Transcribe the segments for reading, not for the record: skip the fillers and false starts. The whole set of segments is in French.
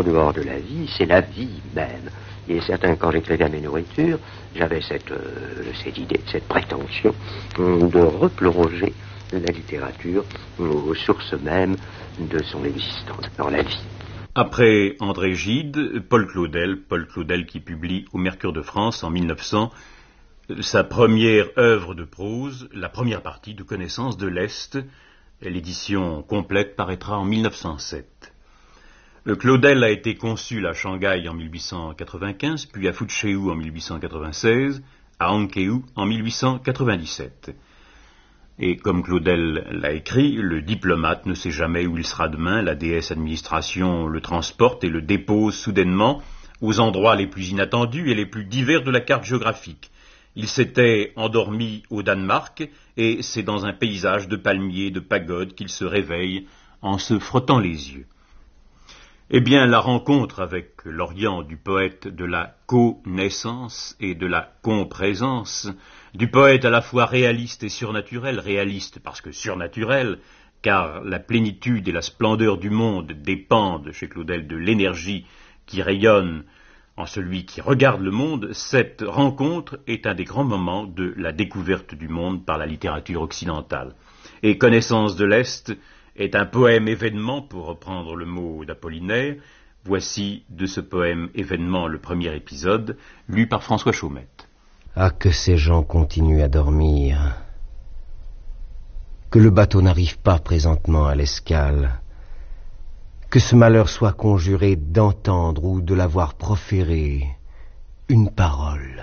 dehors de la vie, c'est la vie même. Il est certain que quand j'écrivais à mes nourritures, j'avais cette idée, cette prétention de replonger la littérature aux sources mêmes de son existence dans la vie. Après André Gide, Paul Claudel qui publie au Mercure de France en 1900 sa première œuvre de prose, la première partie de Connaissance de l'Est. L'édition complète paraîtra en 1907. Claudel a été consul à Shanghai en 1895, puis à Fucheu en 1896, à Hankeu en 1897. Et comme Claudel l'a écrit, le diplomate ne sait jamais où il sera demain, la déesse administration le transporte et le dépose soudainement aux endroits les plus inattendus et les plus divers de la carte géographique. Il s'était endormi au Danemark et c'est dans un paysage de palmiers et de pagodes qu'il se réveille en se frottant les yeux. Eh bien, la rencontre avec l'Orient du poète de la connaissance et de la comprésence, du poète à la fois réaliste et surnaturel, réaliste parce que surnaturel, car la plénitude et la splendeur du monde dépendent, chez Claudel, de l'énergie qui rayonne en celui qui regarde le monde. Cette rencontre est un des grands moments de la découverte du monde par la littérature occidentale. Et Connaissance de l'Est est un poème événement, pour reprendre le mot d'Apollinaire. Voici de ce poème événement le premier épisode, lu par François Chaumette. Ah, que ces gens continuent à dormir. Que le bateau n'arrive pas présentement à l'escale. Que ce malheur soit conjuré d'entendre ou de l'avoir proféré une parole.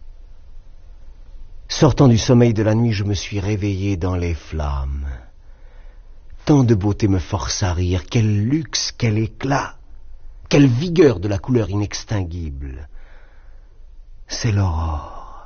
Sortant du sommeil de la nuit, je me suis réveillé dans les flammes. Tant de beauté me force à rire, quel luxe, quel éclat, quelle vigueur de la couleur inextinguible. C'est l'aurore.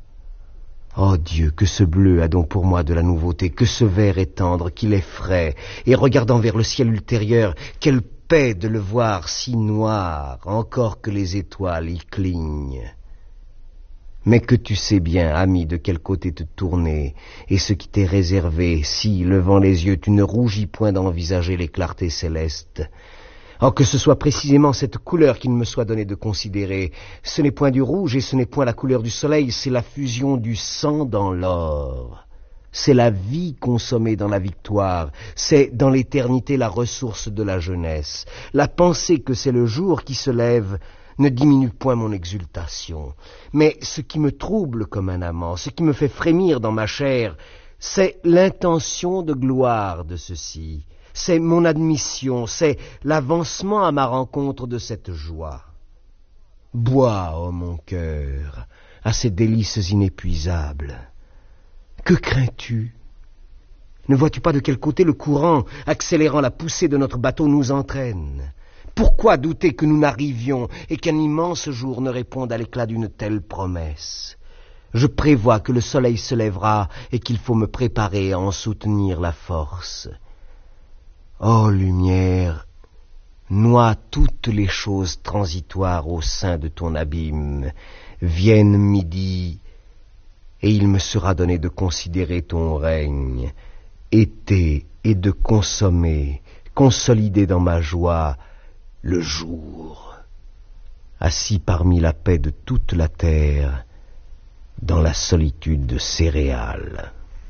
Oh Dieu, que ce bleu a donc pour moi de la nouveauté, que ce vert est tendre, qu'il est frais, et regardant vers le ciel ultérieur, quelle paix de le voir si noir, encore que les étoiles y clignent. Mais que tu sais bien, ami, de quel côté te tourner, et ce qui t'est réservé, si, levant les yeux, tu ne rougis point d'envisager les clartés célestes. Oh, que ce soit précisément cette couleur qu'il me soit donné de considérer. Ce n'est point du rouge et ce n'est point la couleur du soleil, c'est la fusion du sang dans l'or. C'est la vie consommée dans la victoire, c'est dans l'éternité la ressource de la jeunesse. La pensée que c'est le jour qui se lève ne diminue point mon exultation. Mais ce qui me trouble comme un amant, ce qui me fait frémir dans ma chair, c'est l'intention de gloire de ceci. C'est mon admission, c'est l'avancement à ma rencontre de cette joie. Bois, ô mon cœur, à ces délices inépuisables. Que crains-tu? Ne vois-tu pas de quel côté le courant, accélérant la poussée de notre bateau, nous entraîne? Pourquoi douter que nous n'arrivions et qu'un immense jour ne réponde à l'éclat d'une telle promesse? Je prévois que le soleil se lèvera et qu'il faut me préparer à en soutenir la force. Ô lumière, noie toutes les choses transitoires au sein de ton abîme. Vienne midi, et il me sera donné de considérer ton règne, été, et de consommer, consolider dans ma joie, le jour, assis parmi la paix de toute la terre, dans la solitude céréale.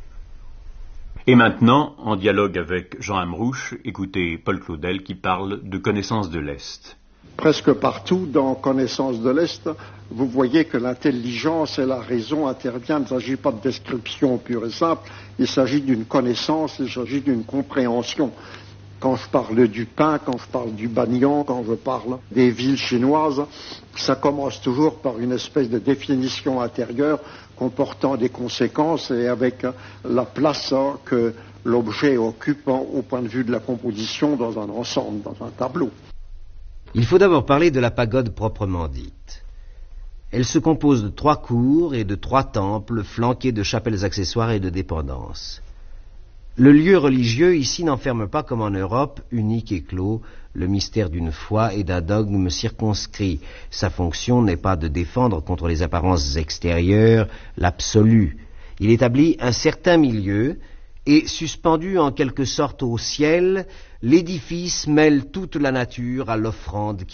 Et maintenant, en dialogue avec Jean Amrouche, écoutez Paul Claudel qui parle de Connaissance de l'Est. Presque partout dans Connaissance de l'Est, vous voyez que l'intelligence et la raison interviennent. Il ne s'agit pas de description pure et simple, il s'agit d'une connaissance, il s'agit d'une compréhension. Quand je parle du pain, quand je parle du banyan, quand je parle des villes chinoises, ça commence toujours par une espèce de définition intérieure comportant des conséquences et avec la place que l'objet occupe au point de vue de la composition dans un ensemble, dans un tableau. Il faut d'abord parler de la pagode proprement dite. Elle se compose de 3 cours et de 3 temples flanqués de chapelles accessoires et de dépendances. Le lieu religieux ici n'enferme pas, comme en Europe, unique et clos, le mystère d'une foi et d'un dogme circonscrit. Sa fonction n'est pas de défendre contre les apparences extérieures l'absolu. Il établit un certain milieu et, suspendu en quelque sorte au ciel, l'édifice mêle toute la nature à l'offrande